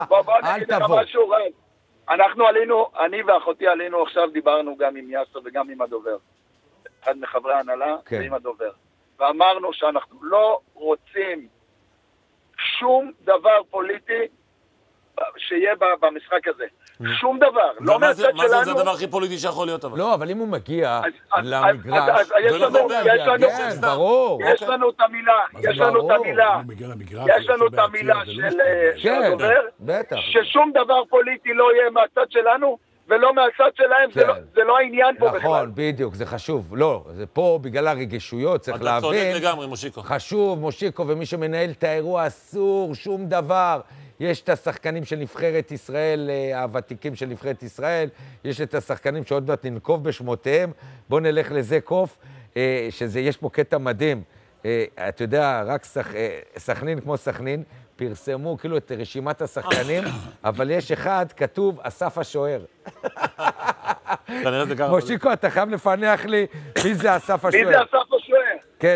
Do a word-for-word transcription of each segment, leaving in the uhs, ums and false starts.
בוא, בוא נגיד לך משהו, רז. אנחנו עלינו, אני ואחותי עלינו, עכשיו דיברנו גם עם יאסר וגם עם הדובר. אחד מחברי ההנהלה ועם הדובר. ואמרנו שאנחנו לא רוצים שום דבר פוליטי שיהיה במשחק הזה. שום דבר. לא מהצד שלנו. מה זה זה הדבר הכי פוליטי שיכול להיות? לא, אבל אם הוא מגיע למגרש... אז יש לנו... יש לנו את המילה. יש לנו את המילה. יש לנו את המילה של הדובר. ששום דבר פוליטי לא יהיה מהצד שלנו, ולא מהצד שלהם. זה לא העניין פה בכלל. נכון, בדיוק, זה חשוב. לא, זה פה בגלל הרגישויות, צריך להבין. אתה צודק לגמרי, מושיקו. חשוב, מושיקו, ומי שמנהל את האירוע אסור, שום דבר. יש את השחקנים של נבחרת ישראל, הוותיקים של נבחרת ישראל, יש את השחקנים שעוד מעט ננקוב בשמותיהם. בואו נלך לזה קוף, שזה, יש פה קטע מדהים. אתה יודע, רק סכנין כמו סכנין, פרסמו כאילו את רשימת השחקנים, אבל יש אחד, כתוב, אסף השוער. מושיקו, אתה חייב לפענח לי מי זה אסף השוער. מי זה אסף השוער? כן,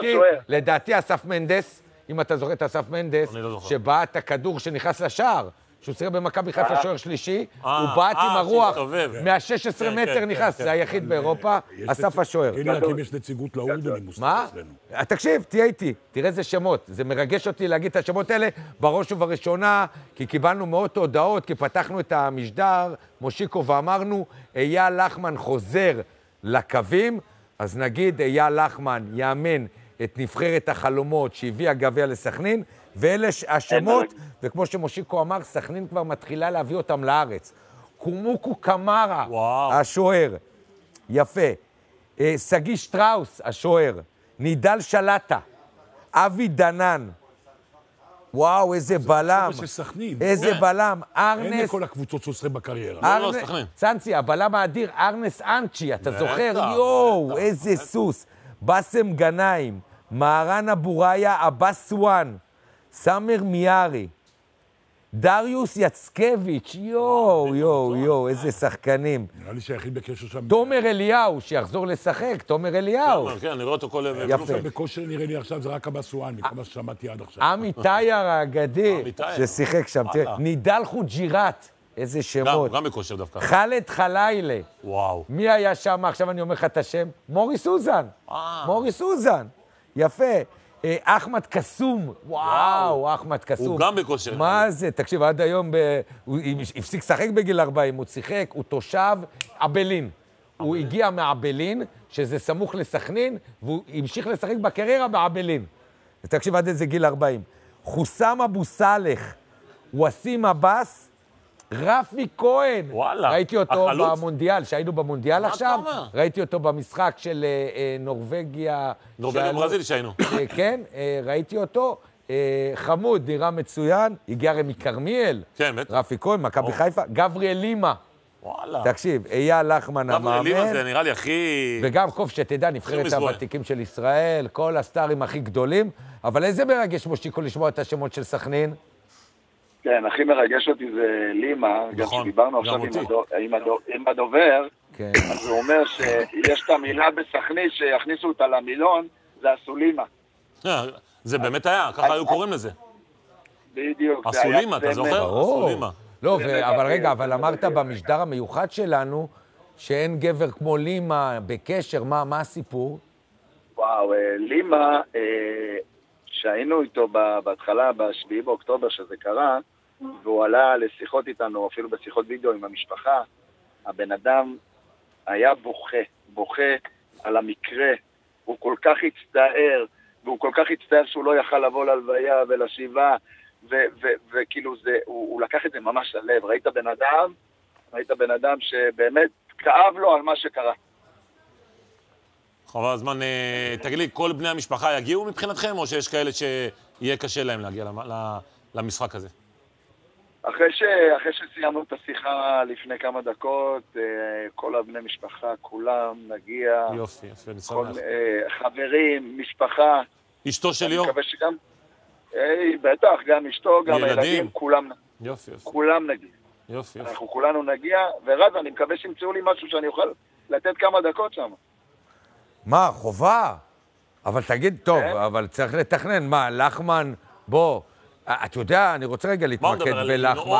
לדעתי אסף מנדס, אם אתה זוכר את אסף מנדס, שבעט הכדור שנכנס לשער, שהוא שיחק במכבי חיפה שוער שלישי, הוא בעט עם הרוח, מה-שש עשרה מטר נכנס, זה היחיד באירופה, אסף השוער. הנה רק אם יש נציגות לאורדונים. מה? תקשיב, תהיה איתי, תראה איזה שמות. זה מרגש אותי להגיד את השמות האלה בראש ובראשונה, כי קיבלנו מאות הודעות, כי פתחנו את המשדר, מושיקו, ואמרנו, אייל לחמן חוזר לקווים, אז נגיד, אייל לחמן יאמן את נבחרת החלומות שהביאה גביע לסכנין, ואלה השמות, וכמו שמושיקו אמר, סכנין כבר מתחילה להביא אותם לארץ. קומוקו קמרה, השוער, יפה. סגי שטראוס, השוער. נידל שלטה, אבי דנן. וואו, איזה בלם. איזה בלם. ארנס... אין לכל הקבוצות שעושים בקריירה. לא, לא, סכנין. צאנצי, הבלם האדיר, ארנס אנצ'י, אתה זוכר? יואו, איזה סוס. בסם גנאים, מהרן אבוריה אבסואן, סמר מיארי, דריוס יצקביץ', יואו, יואו, יואו, איזה שחקנים. נראה לי שהיחיד בקשר שם... תומר אליהו, שיחזור לשחק, תומר אליהו. כן, אני רואה אותו כל... יפה. בכושר נראה לי עכשיו זה רק אבסואן, מכמה ששמעתי עד עכשיו. עמי טייר האגדי, ששיחק שם. נידל חוג'ירת, איזה שמות. גם בכושר דווקא. חלד חלילה. וואו. מי היה שם? עכשיו אני אומר לך את השם. מוריס אוזן. מוריס אוזן. יפה. אחמד קסום. וואו, אחמד קסום. הוא גם בכושר. מה זה? תקשיב, עד היום הוא הפסיק לשחק בגיל ארבעים, הוא שיחק, הוא תושב אבלין. הוא הגיע מאבלין, שזה סמוך לסכנין, והוא המשיך לשחק בקריירה באבלין. תקשיב, עד איזה גיל ארבעים. חוסם אבו סלח, ווסים עבאס, רפי כהן. וואלה. ראיתי אותו במונדיאל, שהיינו במונדיאל עכשיו. ראיתי אותו במשחק של נורווגיה. נורווגיה ברזיל שהיינו. כן, ראיתי אותו. חמוד, נראה מצוין. הגיע הרי מכרמיאל. כן, בטח. רפי כהן, מכבי חיפה. גבריאל לימה. וואלה. תקשיב, אייל לחמן המאמן. גבריאל לימה זה נראה לי הכי... וגם קוף שתדע, נבחרת הוותיקים של ישראל, כל הסטארים הכי גדולים. אבל איזה מרגש מושיקו לשמוע את השמות של סכנין? כן, הכי מרגש אותי זה לימה, גם שדיברנו עכשיו עם הדובר, אז הוא אומר שיש את המילה בסכנין שיכניסו אותה למילון, זה הסולימה. זה באמת היה, ככה היו קוראים לזה. בדיוק. הסולימה, אתה זוכר? הסולימה. לא, אבל רגע, אבל אמרת במשדר המיוחד שלנו, שאין גבר כמו לימה בקשר, מה הסיפור? וואו, לימה... שהיינו איתו בהתחלה, בשביעי באוקטובר שזה קרה, והוא עלה לשיחות איתנו, אפילו בשיחות וידאו עם המשפחה, הבן אדם היה בוכה, בוכה על המקרה, הוא כל כך הצטער, והוא כל כך הצטער שהוא לא יכל לבוא להלוויה ולשיבה, וכאילו זה, הוא, הוא לקח את זה ממש ללב, ראית בן אדם, ראית בן אדם שבאמת כאב לו על מה שקרה. חבל הזמן, תגיד לי, כל בני המשפחה יגיעו מבחינתכם, או שיש כאלה שיהיה קשה להם להגיע למשחק הזה? אחרי, ש... אחרי שסיימנו את השיחה לפני כמה דקות, כל הבני משפחה, כולם נגיע. יופי, יופי, אני כל, שמח. חברים, משפחה. אשתו של ליאור? אני מקווה שגם, אי, בטח, גם אשתו, גם ילדים. הילדים, כולם, יופי, יופי. כולם נגיע. יופי, יופי. אנחנו כולנו נגיע, ורז, אני מקווה שימצאו לי משהו שאני אוכל לתת כמה דקות שם. מה, חובה? אבל תגיד, טוב, אבל צריך לתכנן. מה, לחמן, בוא, אתה יודע, אני רוצה רגע להתמקד בלחמן.